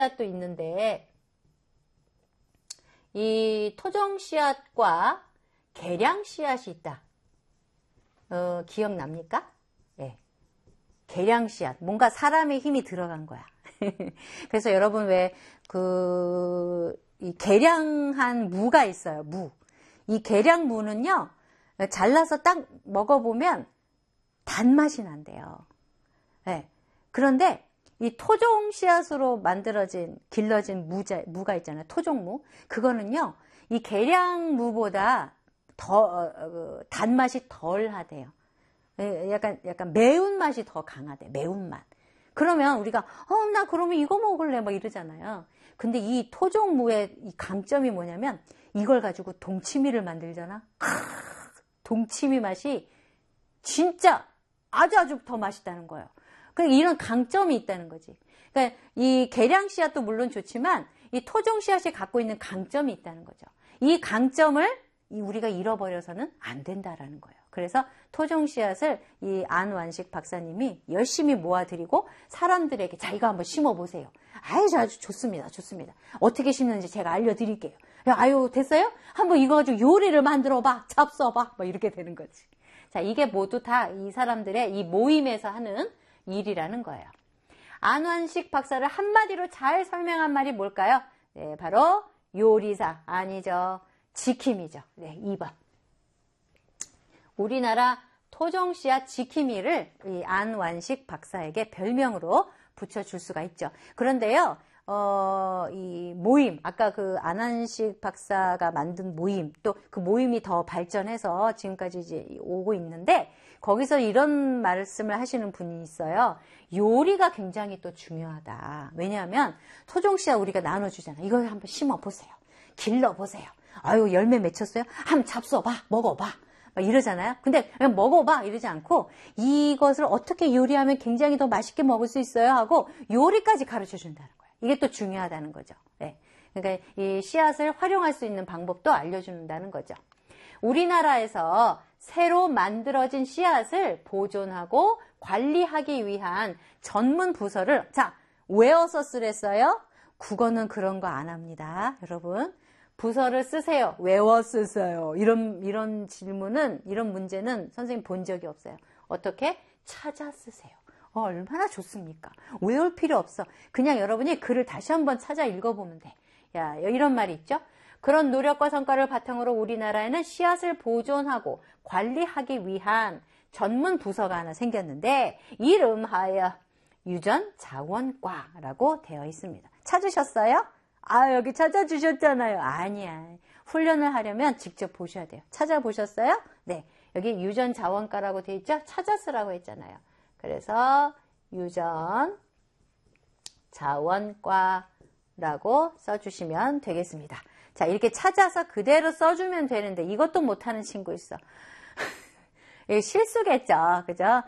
씨앗도 있는데 이 토종 씨앗과 계량 씨앗이 있다. 기억납니까? 예. 계량 씨앗. 뭔가 사람의 힘이 들어간 거야. 그래서 여러분 왜 이 계량한 무가 있어요. 무. 이 계량 무는요. 잘라서 딱 먹어보면 단맛이 난대요. 예. 그런데 이 토종 씨앗으로 만들어진 길러진 무가 있잖아요. 토종무. 그거는요. 이 계량 무보다 더 단맛이 덜 하대요. 약간 매운맛이 더 강하대. 매운맛. 그러면 우리가 나 그러면 이거 먹을래 막 이러잖아요. 근데 이 토종무의 이 강점이 뭐냐면 이걸 가지고 동치미를 만들잖아. 동치미 맛이 진짜 아주 더 맛있다는 거예요. 그러니까 이런 강점이 있다는 거지. 그러니까 이 계량 씨앗도 물론 좋지만 이 토종 씨앗이 갖고 있는 강점이 있다는 거죠. 이 강점을 우리가 잃어버려서는 안 된다라는 거예요. 그래서 토종 씨앗을 이 안완식 박사님이 열심히 모아드리고 사람들에게 자 이거 한번 심어보세요. 아주 좋습니다. 좋습니다. 어떻게 심는지 제가 알려드릴게요. 아유 됐어요? 한번 이거 가지고 요리를 만들어봐. 잡숴봐. 뭐 이렇게 되는 거지. 자 이게 모두 다 이 사람들의 이 모임에서 하는 일이라는 거예요. 안완식 박사를 한마디로 잘 설명한 말이 뭘까요? 네, 바로 요리사 아니죠. 지킴이죠. 네, 2번. 우리나라 토종 씨앗 지킴이를 이 안완식 박사에게 별명으로 붙여줄 수가 있죠. 그런데요, 이 모임, 아까 그 안완식 박사가 만든 모임, 또 그 모임이 더 발전해서 지금까지 이제 오고 있는데, 거기서 이런 말씀을 하시는 분이 있어요. 요리가 굉장히 또 중요하다. 왜냐하면 토종 씨앗 우리가 나눠주잖아요. 이걸 한번 심어보세요. 길러보세요. 아유, 열매 맺혔어요? 한번 잡숴봐, 먹어봐. 막 이러잖아요. 근데 그냥 먹어봐 이러지 않고 이것을 어떻게 요리하면 굉장히 더 맛있게 먹을 수 있어요 하고 요리까지 가르쳐 준다는 거예요. 이게 또 중요하다는 거죠. 네. 그러니까 이 씨앗을 활용할 수 있는 방법도 알려준다는 거죠. 우리나라에서 새로 만들어진 씨앗을 보존하고 관리하기 위한 전문 부서를 자 외워서 쓰랬어요? 국어는 그런 거 안 합니다. 여러분. 부서를 쓰세요. 외워 쓰세요. 이런 질문은, 이런 문제는 선생님 본 적이 없어요. 어떻게? 찾아 쓰세요. 얼마나 좋습니까? 외울 필요 없어. 그냥 여러분이 글을 다시 한번 찾아 읽어보면 돼. 야, 이런 말이 있죠? 그런 노력과 성과를 바탕으로 우리나라에는 씨앗을 보존하고 관리하기 위한 전문 부서가 하나 생겼는데, 이름하여 유전자원과라고 되어 있습니다. 찾으셨어요? 여기 찾아주셨잖아요. 아니야. 훈련을 하려면 직접 보셔야 돼요. 찾아보셨어요? 네. 여기 유전자원과라고 되어 있죠? 찾아 쓰라고 했잖아요. 그래서 유전자원과라고 써주시면 되겠습니다. 자, 이렇게 찾아서 그대로 써주면 되는데 이것도 못하는 친구 있어. 실수겠죠. 그죠?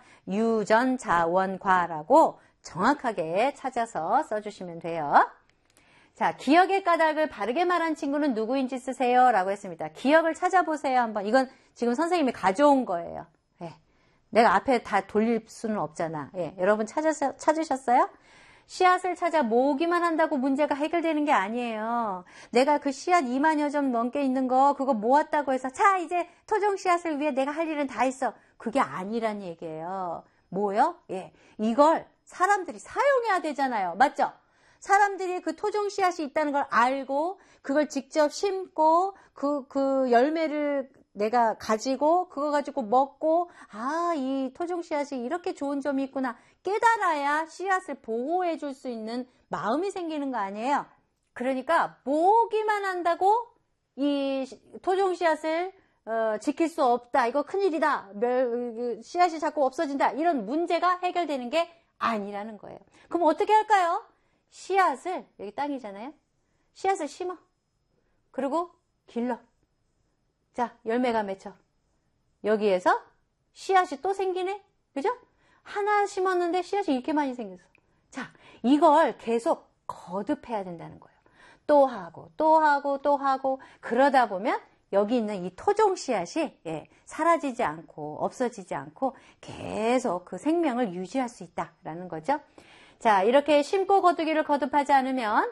유전자원과라고 정확하게 찾아서 써주시면 돼요. 자, 기억의 까닭을 바르게 말한 친구는 누구인지 쓰세요 라고 했습니다. 기억을 찾아보세요 한번. 이건 지금 선생님이 가져온 거예요. 예. 내가 앞에 다 돌릴 수는 없잖아. 예. 여러분 찾으셨어요? 씨앗을 찾아 모으기만 한다고 문제가 해결되는 게 아니에요. 내가 그 씨앗 2만여 점 넘게 있는 거 그거 모았다고 해서 자 이제 토종 씨앗을 위해 내가 할 일은 다 했어. 그게 아니란 얘기예요. 뭐요? 예. 이걸 사람들이 사용해야 되잖아요. 맞죠? 사람들이 그 토종 씨앗이 있다는 걸 알고 그걸 직접 심고 그 열매를 내가 가지고 그거 가지고 먹고 이 토종 씨앗이 이렇게 좋은 점이 있구나 깨달아야 씨앗을 보호해 줄 수 있는 마음이 생기는 거 아니에요. 그러니까 모으기만 한다고 이 토종 씨앗을 지킬 수 없다. 이거 큰일이다. 씨앗이 자꾸 없어진다. 이런 문제가 해결되는 게 아니라는 거예요. 그럼 어떻게 할까요? 씨앗을, 여기 땅이잖아요. 씨앗을 심어. 그리고 길러. 자, 열매가 맺혀. 여기에서 씨앗이 또 생기네? 그죠? 하나 심었는데 씨앗이 이렇게 많이 생겼어. 자, 이걸 계속 거듭해야 된다는 거예요. 또 하고, 또 하고, 또 하고. 그러다 보면 여기 있는 이 토종 씨앗이 사라지지 않고, 없어지지 않고 계속 그 생명을 유지할 수 있다라는 거죠. 자, 이렇게 심고 거두기를 거듭하지 않으면